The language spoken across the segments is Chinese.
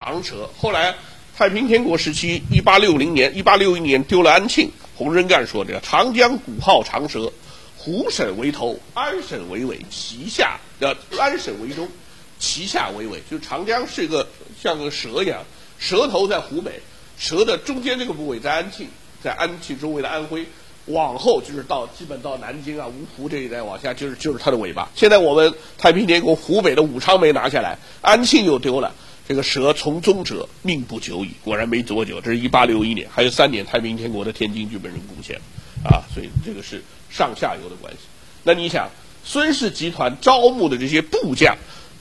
长蛇。后来太平天国时期，1861年丢了安庆，洪仁�干说这个长江古号长蛇，湖省为头，安省为尾，旗下安省为中，旗下为尾。就长江是一个像个蛇一样，蛇头在湖北，蛇的中间这个部位在安庆，在安庆周围的安徽。往后就是基本到南京啊、芜湖这一带往下就是它的尾巴。现在我们太平天国湖北的武昌没拿下来，安庆又丢了。这个蛇从宗者，命不久矣。果然没多久，这是1861年，还有3年，太平天国的天津就被人攻陷啊。所以这个是上下游的关系。那你想，孙氏集团招募的这些部将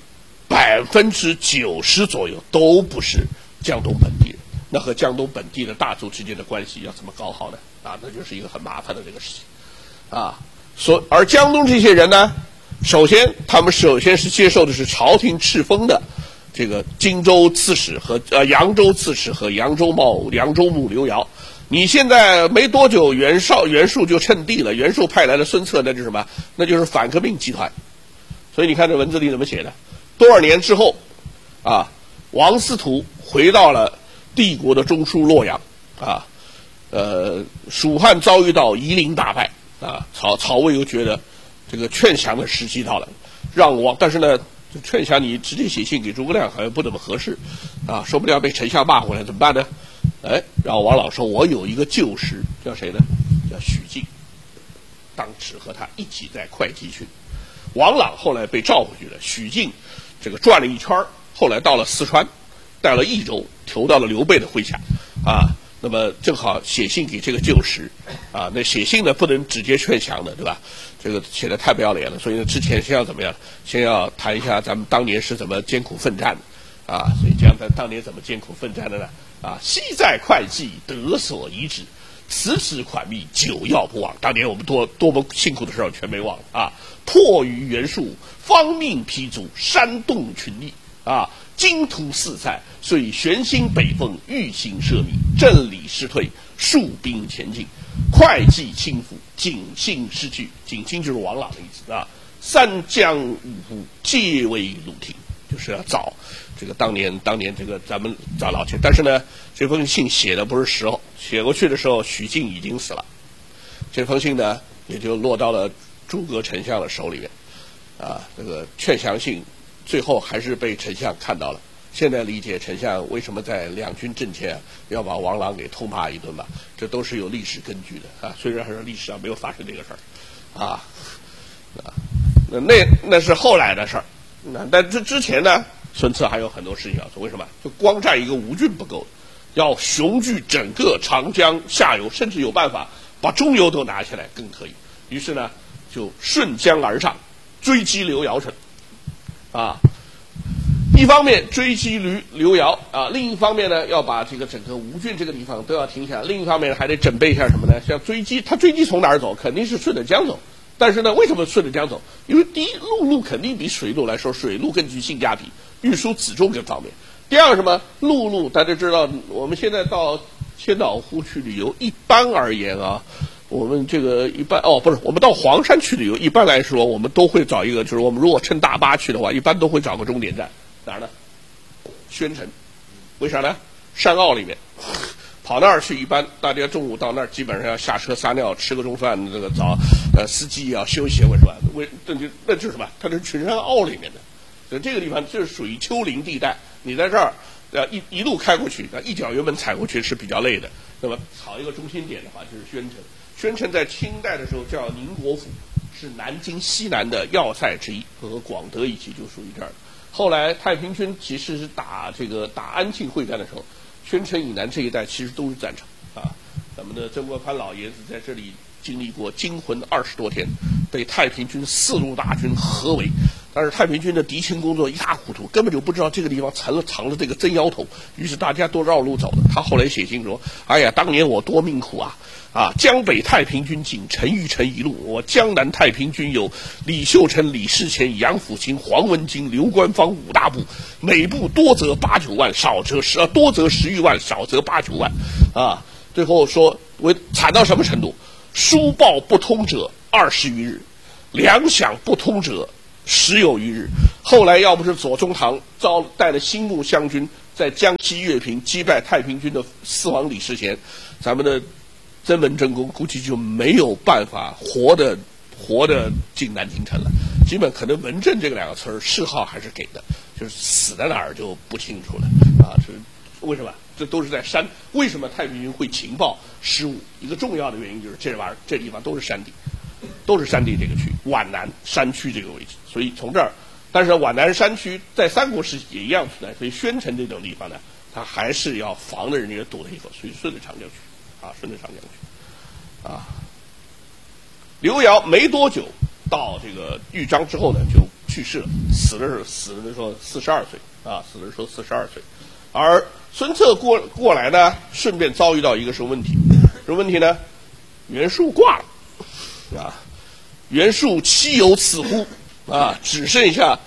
，90%左右都不是江东本地人。那和江东本地的大族之间的关系要怎么搞好呢？啊，那就是一个很麻烦的这个事情，啊，而江东这些人呢，他们首先是接受的是朝廷敕封的这个荆州刺史和扬州刺史和扬州牧刘繇。你现在没多久，袁术就称帝了，袁术派来的孙策，那就是什么？那就是反革命集团。所以你看这文字里怎么写的？多少年之后，啊，王司徒回到了帝国的中枢洛阳，啊。蜀汉遭遇到夷陵大败啊，曹魏又觉得这个劝降的时机到了，但是呢，劝降你直接写信给诸葛亮好像不怎么合适啊，说不定要被丞相骂回来怎么办呢？然后王朗说：“我有一个旧识，叫谁呢？叫许靖，当时和他一起在会稽军。”王朗后来被召回去了，许靖这个转了一圈，后来到了四川，到了益州，投到了刘备的麾下啊。那么正好写信给这个旧识啊，那写信呢不能直接劝降的，对吧？这个写的太不要脸了，所以呢之前先要怎么样？先要谈一下咱们当年是怎么艰苦奋战的啊，所以这样咱当年怎么艰苦奋战的呢？啊，昔在会稽得所遗址，此旨款密久要不忘。当年我们多么辛苦的事儿全没忘了啊！迫于袁术，方命披卒，煽动群力啊。荆途四塞，遂悬心北奉，欲行奢靡，镇礼失退，数兵前进，会稽倾覆，警心失去。警心就是王朗的意思啊。三江五湖皆为鲁庭，就是要找这个当年这个咱们找老钱。但是呢，这封信写的不是时候，写过去的时候许靖已经死了，这封信呢也就落到了诸葛丞相的手里面啊。这个劝降信。最后还是被丞相看到了。现在理解丞相为什么在两军阵前要把王朗给痛骂一顿吧，这都是有历史根据的啊。虽然还是历史上没有发生这个事儿，啊，那是后来的事儿。但这之前呢，孙策还有很多事情要做。为什么？就光占一个吴郡不够，要雄踞整个长江下游，甚至有办法把中游都拿下来更可以。于是呢，就顺江而上，追击刘繇城。啊，一方面追击刘繇啊，另一方面呢，要把这个整个吴郡这个地方都要停下来。另一方面还得准备一下什么呢？像他追击从哪儿走？肯定是顺着江走。但是呢，为什么顺着江走？因为第一，陆路肯定比水路来说，水路更具性价比，运输辎重更方便。第二，什么？陆路大家知道，我们现在到千岛湖去旅游，一般而言啊。我们这个一般不是，我们到黄山去旅游，一般来说我们都会找一个，就是我们如果乘大巴去的话，一般都会找个终点站，哪儿呢？宣城。为啥呢？山坳里面，跑那儿去，一般大家中午到那儿基本上要下车撒尿，吃个中饭，这个司机要休息，为什么？那就是什么？它是群山坳里面的，所以这个地方就是属于丘陵地带，你在这儿一路开过去，一脚油门踩过去是比较累的。那么跑一个中心点的话，就是宣城。宣城在清代的时候叫宁国府，是南京西南的要塞之一，和广德一起就属于这儿。后来太平军其实是打安庆会战的时候，宣城以南这一带其实都是战场啊。咱们的曾国藩老爷子在这里经历过惊魂20多天，被太平军4路大军合围。但是太平军的敌情工作一塌糊涂，根本就不知道这个地方藏着这个真妖头，于是大家都绕路走了。他后来写信说：“哎呀，当年我多命苦啊！江北太平军仅陈玉成一路，我江南太平军有李秀成、李士乾、杨辅清、黄文京、刘官方5大部，每部多则8、9万，多则10余万，少则8、9万。啊，最后说惨到什么程度？书报不通者20余日，粮饷不通者10有余日。后来要不是左宗棠带了新木湘军在江西乐平击败太平军的四皇李世贤，咱们的真文真公估计就没有办法活的进南京城了。基本可能文正这个两个词儿谥号还是给的，就是死在哪儿就不清楚了啊。这为什么？这都是在山。为什么太平军会情报失误？一个重要的原因就是这地方都是山地，都是山地这个区，皖南山区这个位置。所以从这儿，但是莞南山区在三国时期也一样存在，所以宣城这种地方呢，它还是要防着人家堵了一口，所以顺着长江去啊，顺着长江去啊。刘繇没多久到这个豫章之后呢，就去世了，死的时候42岁啊，死的时候42岁。而孙策过来呢，顺便遭遇到一个什么问题？什么问题呢？袁术挂了啊，袁术岂有此乎啊，只剩下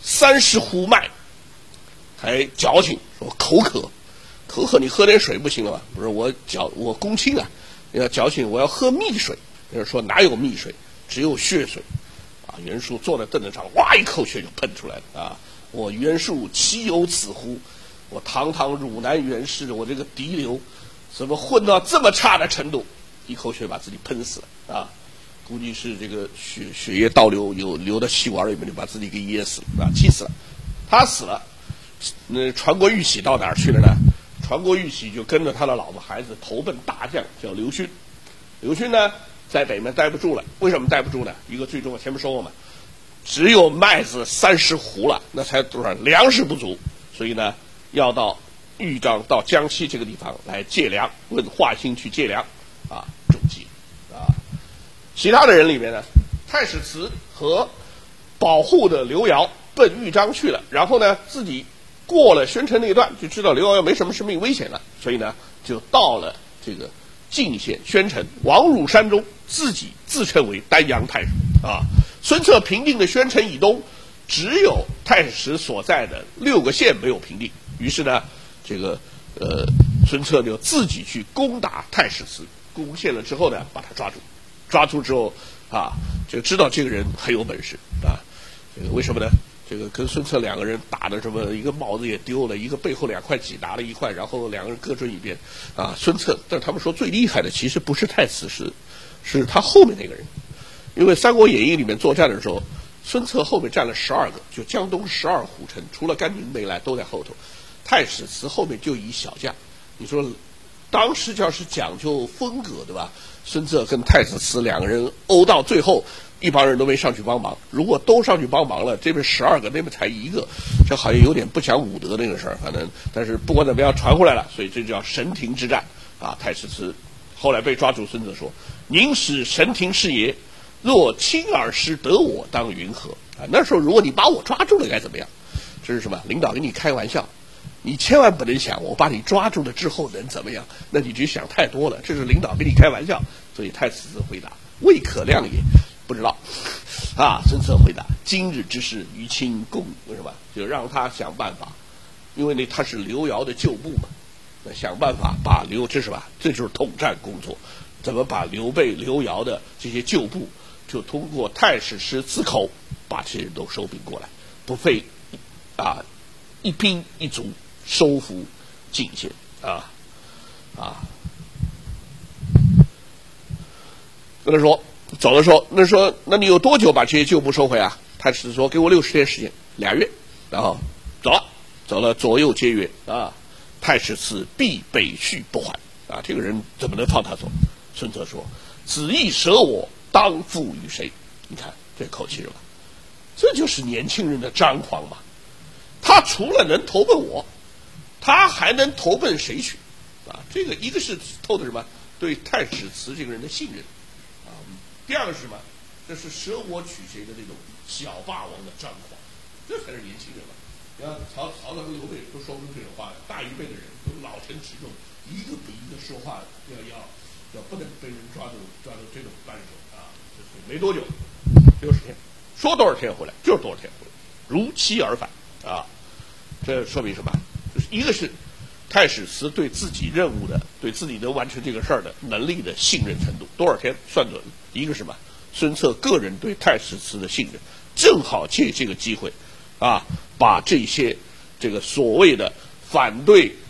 30壶麦，还矫情说口渴，你喝点水不行了吗？不是我公卿啊，要矫情，我要喝蜜水。就是说哪有蜜水，只有血水啊！袁术坐在凳子上，哇，一口血就喷出来了啊！我袁术岂有此乎？我堂堂汝南袁氏，我这个嫡流，怎么混到这么差的程度？一口血把自己喷死了啊！估计是这个血液倒流流到气管里面，就把自己给噎死了啊！气死了，他死了。那传国玉玺到哪儿去了呢？传国玉玺就跟着他的老婆孩子投奔大将，叫刘勋。刘勋呢，在北面待不住了。为什么待不住呢？一个最重要，前面说过嘛，只有麦子30斛了，那才多少？粮食不足，所以呢，要到豫章到江西这个地方来借粮，问华歆去借粮啊，中计啊。其他的人里面呢，太史慈和保护的刘繇奔豫章去了，然后呢，自己过了宣城那一段，就知道刘繇没什么生命危险了，所以呢，就到了这个晋县宣城王辱山中，自己自称为丹阳太守啊。孙策平定的宣城以东，只有太史所在的6个县没有平定，于是呢，这个孙策就自己去攻打太史慈，攻陷了之后呢，把他抓住之后啊，就知道这个人很有本事啊。这个为什么呢？这个跟孙策2个人打的什么，一个帽子也丢了，一个背后2块戟拿了1块，然后2个人各蹲一边啊。孙策，但是他们说最厉害的其实不是太史慈，是他后面那个人。因为《三国演义》里面作战的时候，孙策后面站了12个，就江东12虎臣，除了甘宁没来都在后头。太史慈后面就一小将，你说当时要是讲究风格，对吧？孙策跟太史慈2个人殴到最后，一帮人都没上去帮忙。如果都上去帮忙了，这边12个，那边才1个，这好像有点不讲武德那个事儿。反正，但是不管怎么样，传回来了，所以这叫神庭之战啊。太史慈后来被抓住，孙策说：“宁使神庭是也？若亲而失得我，当云何？”啊，那时候如果你把我抓住了，该怎么样？这是什么？领导跟你开玩笑。你千万不能想我把你抓住了之后能怎么样，那你就想太多了，这是领导跟你开玩笑。所以太史慈回答：“未可量也。”不知道啊。孙策回答：“今日之事与卿共。”为什么？就让他想办法，因为他是刘繇的旧部嘛，那想办法把这是吧？这就是统战工作，怎么把刘备、刘繇的这些旧部，就通过太史师自口把这些人都收并过来，不费啊一兵一卒收复晋县啊。跟他说走的时候，那你有多久把这些旧部收回啊？太史说：“给我60天时间，2月。”然后走了，左右皆曰：“啊，太史慈必北去不还啊！这个人怎么能放他走？”孙策说：“子亦舍我，当付与谁？”你看这口气是吧？这就是年轻人的张狂嘛！他除了能投奔我，他还能投奔谁去？啊，这个一个是透的什么？对太史慈这个人的信任啊。第二个是什么？这是舍我取谁的这种小霸王的张狂，这才是年轻人嘛。你看曹操和刘备都说不出这种话来，大一辈的人都老成持重，一个比一个说话要不能被人抓住这种扳手啊！就是没多久，60天，说多少天回来就是多少天回来，如期而返啊！这说明什么？就是一个是太史慈对自己任务的、对自己能完成这个事儿的能力的信任程度，多少天算准了；一个是什么？孙策个人对太史慈的信任，正好借这个机会啊，把这些这个所谓的反对